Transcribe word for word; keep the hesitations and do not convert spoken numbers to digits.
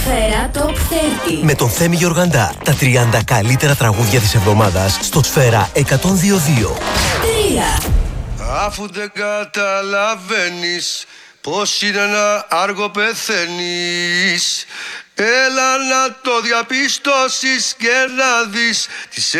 Σφαίρα Top τριάντα. Με τον Θέμη Γεωργαντά. Τα τριάντα καλύτερα τραγούδια της εβδομάδας στο Σφαίρα εκατόν δύο δύο. τρία. Αφού δεν καταλαβαίνεις πως είναι ένα άργο πεθαίνεις, έλα να το διαπιστώσεις και να δεις τις